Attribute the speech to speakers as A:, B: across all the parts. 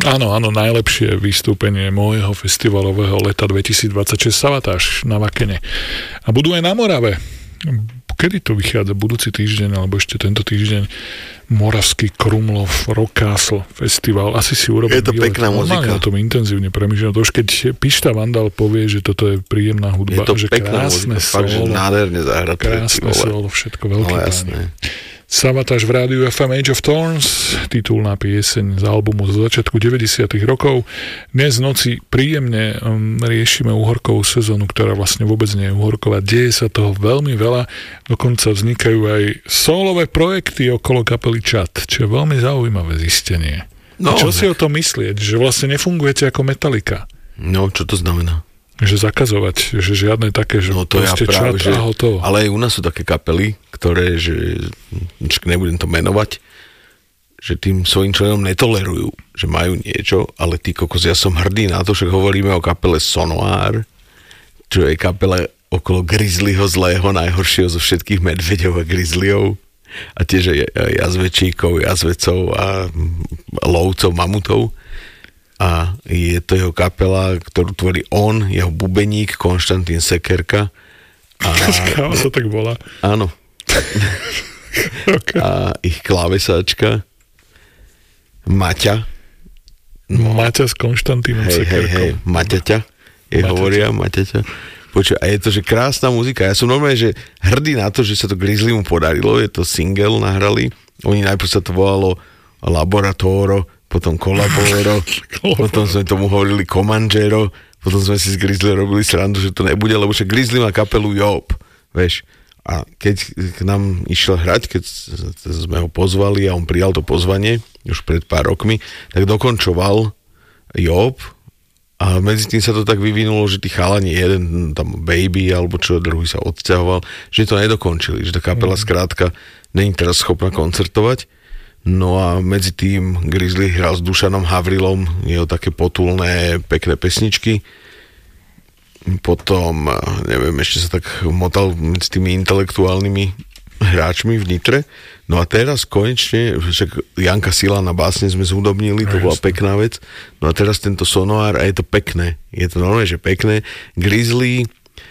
A: Áno, najlepšie vystúpenie môjho festivalového leta 2026 Savatage na Vakene. A budú aj na Morave. Kedy to vychádza? Budúci týždeň, alebo ešte tento týždeň Moravský Krumlov Rock Castle Festival. Asi si urobím.
B: Je to pekná muzika.
A: O tom intenzívne premýšľam. To už keď Pišta Vandal povie, že toto je príjemná hudba,
B: je to
A: že
B: pekná
A: krásne
B: muzika, fakt, že nádherne zahraté.
A: Krásne solo, všetko veľké.
B: No jasné.
A: Savatage v rádiu FM Age of Thorns, titulná pieseň z albumu zo začiatku 90. rokov. Dnes v noci príjemne riešime uhorkovú sezónu, ktorá vlastne vôbec nie je uhorková. Deje sa toho veľmi veľa, dokonca vznikajú aj solové projekty okolo kapely Chat, čo je veľmi zaujímavé zistenie. No, čo si o tom myslieť? Že vlastne nefungujete ako Metallica?
B: No, čo to znamená?
A: Že zakazovať, že žiadne také, že
B: no to
A: proste ja práve,
B: Chat
A: a hotovo.
B: Ale aj u nás sú také kapely, ktoré, že nebudem to menovať, že tým svojim členom netolerujú, že majú niečo, ale ty kokos, ja som hrdý na to, že hovoríme o kapele Sonoir, čo je kapela okolo Grizzlyho zlého, najhoršieho zo všetkých medveďov a grizzlyov a tiež jazvečíkov, jazvecov a lovcov, mamutov. A je to jeho kapela, ktorú tvorí on, jeho bubeník Konštantín Sekerka.
A: Skáva sa tak volá.
B: Áno. Okay. A ich klávesáčka Maťa.
A: No. Maťa s Konštantínom Sekerkou.
B: Hej, Maťaťa. Hovoria Maťaťa. Počuj, a je to, že krásna muzika. Ja som normálne, že hrdý na to, že sa to Grizzly mu podarilo. Je to single, nahrali. Oni najprv sa to volalo Laboratoro, potom Kolaboro, potom sme tomu hovorili Comanžero, potom sme si s Grizzly robili srandu, že to nebude, lebo že Grizzly má kapelu Job, vieš. A keď k nám išiel hrať, keď sme ho pozvali a on prijal to pozvanie, už pred pár rokmi, tak dokončoval Job a medzi tým sa to tak vyvinulo, že tí chalani, jeden tam Baby, alebo čo, druhý sa odsťahoval, že to nedokončili, že tá kapela skrátka není teraz schopná koncertovať. No a medzi tým Grizzly hral s Dušanom Havrilom, jeho také potulné, pekné pesničky. Potom, neviem, ešte sa tak motal medzi tými intelektuálnymi hráčmi v Nitre. No a teraz konečne, však Janka Sila na básne sme zhudobnili, to bola pekná vec. No a teraz tento Sonoir a je to pekné. Je to normálne, že pekné. Grizzly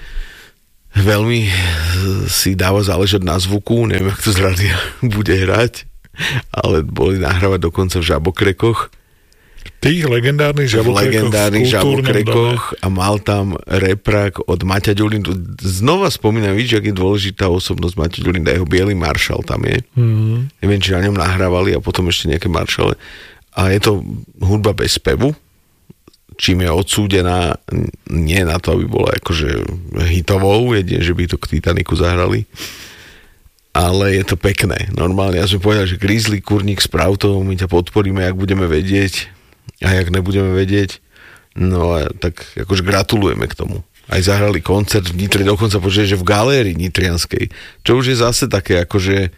B: veľmi si dáva záležať na zvuku, neviem, ak to z rádia bude hrať, ale boli nahrávať dokonca v Žabokrekoch.
A: Tých legendárnych
B: Žabokrekoch a mal tam reprak od Maťa Ďulindu. Znova spomínam, víš, ak je dôležitá osobnosť Maťa Ďulinda, jeho biely maršal tam je. Neviem, či na ňom nahrávali a potom ešte nejaké maršale. A je to hudba bez spevu, čím je odsúdená nie na to, aby bola akože hitovou, jedine, že by to k Titaniku zahrali. Ale je to pekné. Normálne, ja som povedal, že Grizzly, kurník, správ to, my ťa podporíme, ak budeme vedieť a jak nebudeme vedieť. No a tak akože gratulujeme k tomu. Aj zahrali koncert v Nitre, dokonca počuť, že v galérii nitrianskej. Čo už je zase také akože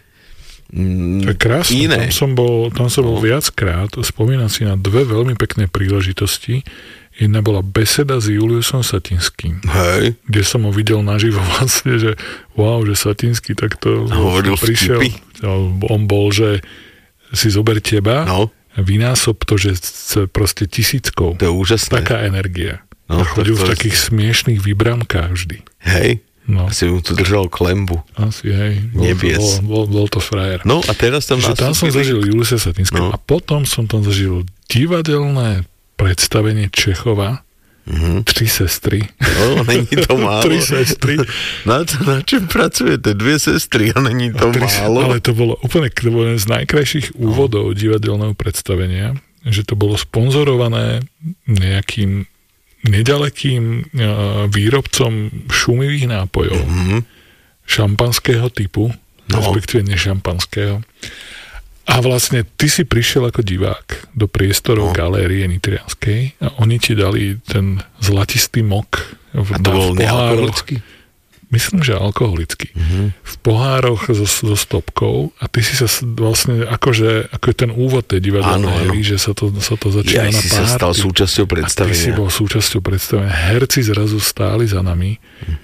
A: to je krásne. Iné. Tam som bol viackrát. Spomínam si na dve veľmi pekné príležitosti. Jedna bola beseda s Juliusom Satinským.
B: Hej.
A: Kde som ho videl naživo vlastne, že wow, že Satinský takto prišiel. On bol, že si zober teba, vynásob to, že proste tisíckou.
B: To je úžasné.
A: Taká energia. No, chodil v takých smiešných vybramkách vždy.
B: Hej. No. Asi mu tu držal klembu.
A: Asi, hej.
B: Nebies.
A: Bol to frajer.
B: No a teraz tam
A: tam som zažil Juliusa Satinského a potom som tam zažil divadelné predstavenie Čechova, Tri sestry.
B: No, není to málo.
A: Tri sestry.
B: Na čom pracujete? Dve sestry a není to málo.
A: Ale to bolo úplne jeden z najkrajších úvodov divadelného predstavenia, že to bolo sponzorované nejakým nedalekým výrobcom šumivých nápojov, šampanského typu, respektíve nešampanského. A vlastne ty si prišiel ako divák do priestorov galérie nitrianskej a oni ti dali ten zlatistý mok
B: a to bol nealkoholický?
A: Myslím, že alkoholický. V pohároch so stopkou a ty si sa vlastne ako je ten úvod tej divadelnej hry, že sa to začína na párty.
B: Ja si sa stal súčasťou predstavenia.
A: A ty si bol súčasťou predstavenia. Herci zrazu stáli za nami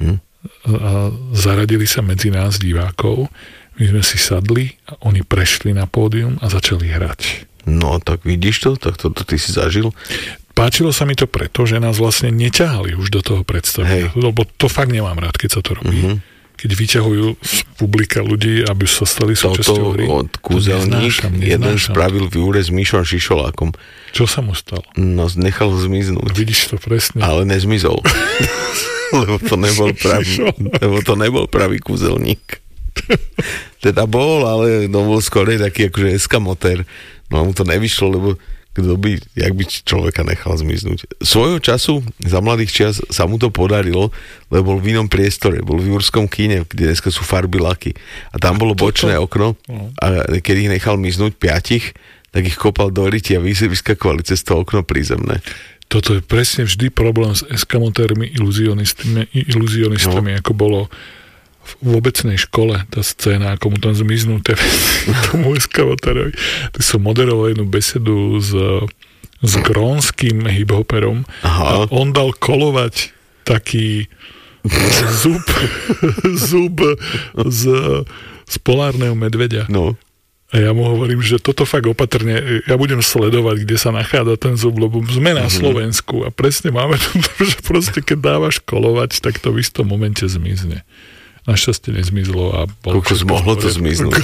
A: a zaradili sa medzi nás divákov. My sme si sadli a oni prešli na pódium a začali hrať.
B: No, tak vidíš to? Tak toto ty si zažil?
A: Páčilo sa mi to preto, že nás vlastne neťahali už do toho predstavenia. Lebo to fakt nemám rád, keď sa to robí. Keď vyťahujú z publika ľudí, aby sa stali súčasťou hry.
B: Toto od Kúzelník jeden spravil v Júre s Míšom Šišolákom.
A: Čo sa mu stalo?
B: No, nechal ho zmiznúť.
A: Vidíš to presne.
B: Ale nezmizol. Lebo to nebol pravý Kúzelník. Teda bol, ale bol skorej taký akože eskamotér. No a mu to nevyšlo, lebo jak by človeka nechal zmiznúť. Svojho času, za mladých čias, sa mu to podarilo, lebo bol v inom priestore, bol v Jurskom kíne, kde dneska sú farby laky. A tam bolo bočné okno a keď ich nechal miznúť 5, tak ich kopal do ryti a vyskakovali cez to okno prízemné.
A: Toto je presne vždy problém s eskamotérmi, iluzionistami, ako bolo v obecnej škole tá scéna, ako mu tam zmiznú tomu eskamotérovi. Tu som moderoval jednu besedu s grónskym hiphoperom a on dal kolovať taký zub z polárneho medveďa. No. A ja mu hovorím, že toto fakt opatrne, ja budem sledovať, kde sa nachádza ten zub, lebo sme na Slovensku a presne máme to, že proste keď dávaš kolovať, tak to v istom momente zmizne. Našťastie nezmizlo a
B: koľko mohlo to zmiznúť.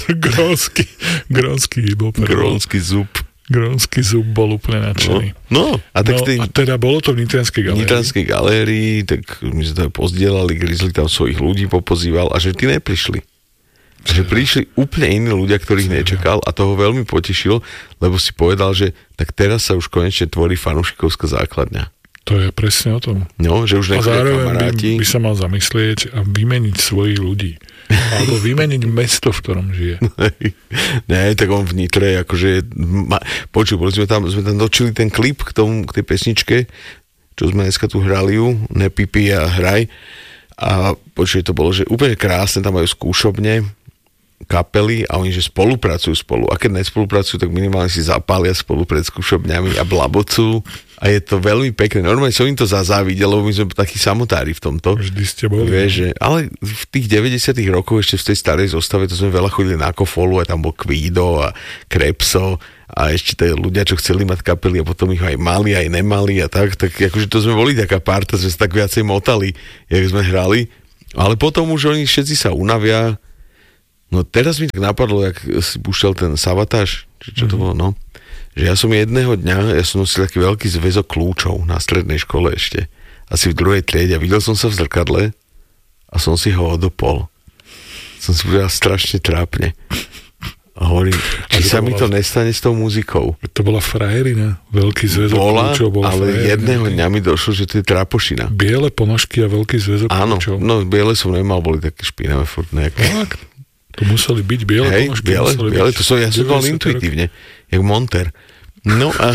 A: Grónsky hiphoper. Grónsky zub bol úplne nadšený.
B: No, a
A: teda bolo to v Nitranskej galérii.
B: Nitranskej galérii, tak my sme to pozdielali, Grizzly tam svojich ľudí popozýval a že tí neprišli. Že prišli úplne iní ľudia, ktorých nečakal a toho veľmi potešilo, lebo si povedal, že tak teraz sa už konečne tvorí fanúšikovská základňa.
A: To je presne o tom.
B: No, že už
A: a zároveň by sa mal zamyslieť a vymeniť svojich ľudí. Alebo vymeniť mesto, v ktorom žije.
B: Ne, tak on v Nitre, akože... Počuj, sme tam točili ten klip k tej pesničke, čo sme dneska tu hrali ju, Nepipi a hraj. A počuj, to bolo, že úplne krásne, tam majú skúšobne, kapely a oni, že spolupracujú spolu. A keď nespolupracujú, tak minimálne si zapália spolu pred skúšobňami a blabocú. A je to veľmi pekné. Normálne som im to zazávidel, lebo my sme takí samotári v tomto.
A: Vždy ste boli.
B: Vieš, ale v tých 90 rokoch ešte v tej starej zostave, to sme veľa chodili na Kofolu a tam bol Kvído a Krepso a ešte tie ľudia, čo chceli mať kapely a potom ich aj mali, aj nemali a tak akože to sme boli taká parta, že sa tak viacej motali, jak sme hrali. Ale potom už oni všetci sa unavia. No teraz mi tak napadlo, jak si púšťal ten Savatáž, čo to bolo, no. Že ja som jedného dňa, nosil taký veľký zväzok kľúčov na strednej škole ešte, asi v 2. triede a videl som sa v zrkadle a som si ho odopol. Som si povedal strašne trápne. A hovorím, či sa mi to nestane s tou muzikou.
A: To bola frajerina, veľký zväzok kľúčov bola
B: ale
A: frajerina.
B: Jedného dňa mi došlo, že to je trápošina.
A: Biele ponožky a veľký zväzok kľúčov.
B: Áno, no biele som nemal, boli také špinavé furt nejaké.
A: Tak, to museli byť biele ponožky.
B: Biele, to som ja som mal intuitívne, jak monter. No a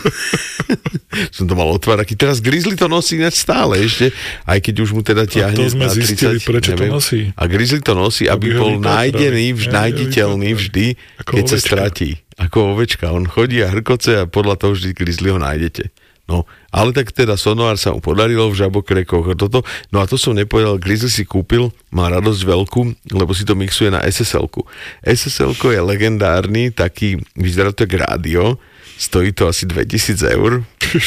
B: som to mal otvárať. Teraz Grizzly to nosí ináč stále ešte, aj keď už mu teda tiahne
A: to sme zistili, prečo to nosí.
B: A Grizzly to nosí, aby bol nájditeľný vždy, keď sa stratí. Ako ovečka. On chodí a hrkoce a podľa toho vždy Grizzly ho nájdete. No, ale tak teda Sonoár sa mu podarilo v Žabokrekoch a toto. No a to som nepovedal, Grizzly si kúpil, má radosť veľkú, lebo si to mixuje na SSL-ku. SSL-ko je legendárny, taký, vyzerá to jak rádio, stojí to asi 2000 eur.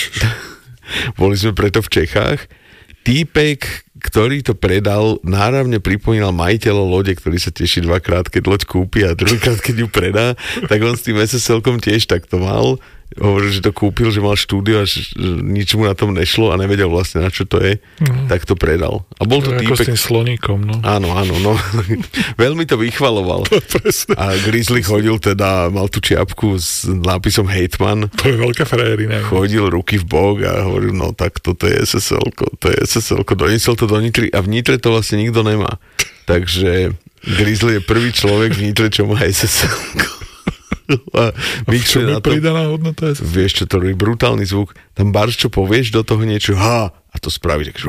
B: Boli sme preto v Čechách. Týpek, ktorý to predal, náravne pripomínal majiteľa lode, ktorý sa teší dvakrát, keď loď kúpi a druhýkrát, keď ju predá, tak on s tým SSL-kom tiež takto mal. Hovoril, že to kúpil, že mal štúdio a nič mu na tom nešlo a nevedel vlastne, na čo to je, tak to predal. A bol to
A: týpek... Ako s tým sloníkom, no.
B: Áno, no. Veľmi to vychvaloval. A Grizzly chodil teda, mal tú čiapku s nápisom Hejtman.
A: To je veľká frajerina.
B: Chodil ruky v bok a hovoril, no tak toto je SSL-ko, doniesol to do Nitry a v Nitre to vlastne nikto nemá. Takže Grizzly je prvý človek v Nitre, čo má SSL-ko. A
A: čo je pridaná hodnota?
B: Vieš čo, to je brutálny zvuk. Tam barš, čo povieš do toho niečo, a to spraví tak, že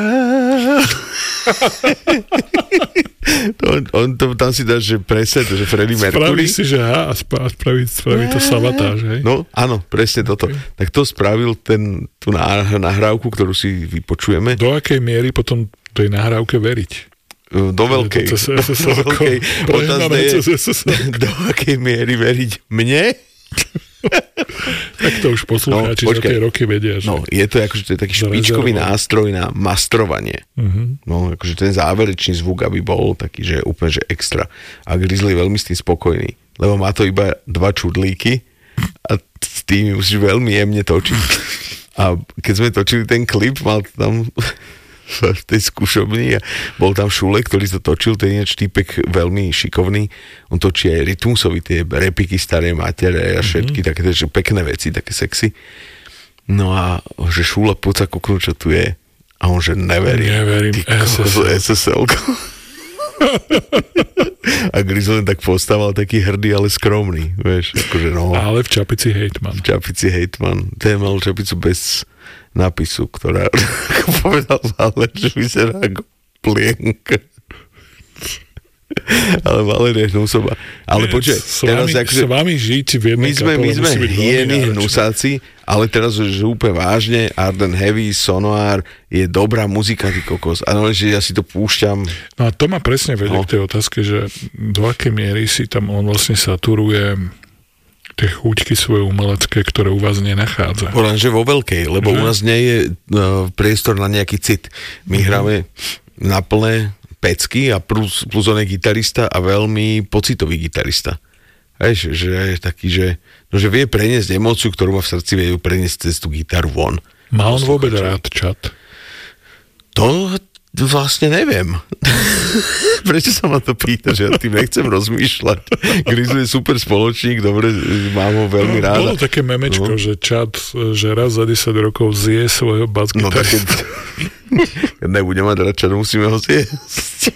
B: tam si dáš, že presne to, že Freddie Mercury.
A: Spraví si, že a spraví to Savatáž, hej?
B: No, áno, presne toto. Okay. Tak to spravil tú nahrávku, ktorú si vypočujeme.
A: Do akej miery potom tej nahrávke veriť?
B: Do veľkej. Do akej miery veriť mne?
A: Tak to už poslucháči za tie roky vedia, že...
B: No, je to akože to je taký špičkový nástroj na mastrovanie. No, akože ten záverečný zvuk, aby bol taký, že úplne, že extra. A Grizzly je veľmi s tým spokojný, lebo má to iba 2 čudlíky a s tým musíš veľmi jemne točiť. A keď sme točili ten klip, mal tam v tej skúšobni a bol tam Šulek, ktorý to točil, ten je týpek veľmi šikovný, on točí aj rytmusový, tie repiky staré matere a všetky také pekné veci, také sexy. No a že Šula, poď sa kúknúť, čo tu je. A on že neverím. SSL-ko. A Grizzly tak postával taký hrdý, ale skromný, vieš, akože no.
A: Ale v čapici hejtman.
B: Ten mal čapicu bez nápisu, ktorá ako povedal ale že vyzerá ako plienka. Ale Valéria Hnusová. Ale počkaj, teraz
A: s vami žiť v jednej kapele
B: my sme hyeny hnusáci, ale teraz už úplne vážne, Arden Heavy, Sonoir, je dobrá muzika, ty kokos. A no, že ja si to púšťam.
A: No a to ma presne vedie k tej otázke, že do akej miery si tam on vlastne saturuje tie chúťky svoje umelecké, ktoré u vás nenachádza.
B: Podľa, že vo veľkej, lebo u nás nie je priestor na nejaký cit. My hráme na plné pecky a plus on je gitarista a veľmi pocitový gitarista. Vieš, že je taký, že vie preniesť emóciu, ktorú má v srdci, vie ju preniesť cez tú gitaru von.
A: Má on vôbec rád čat?
B: To vlastne neviem. Prečo sa ma to pýta, že ja tým nechcem rozmýšľať. Grizzly je super spoločník, dobre, mám ho veľmi rád.
A: Bolo také memečko, že čat, že raz za 10 rokov zje svojho bas-gitaristu.
B: Keď nebudem mať rád čat, musíme ho zjesť.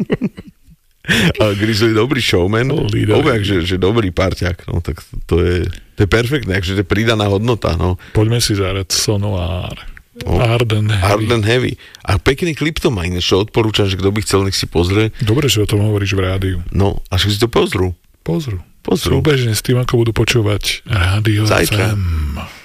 B: A Grizzly je dobrý showman, objak, že dobrý parťák, no tak to je perfektné, že to je pridaná hodnota, no.
A: Poďme si zahrať Sonoir. Arden
B: Heavy. A pekný klip to má, ináč to odporúčam, že kto by chcel, nech si pozrie.
A: Dobre, že o tom hovoríš v rádiu.
B: No, a že si to pozrú.
A: Súbežne s tým, ako budú počúvať Rádio FM.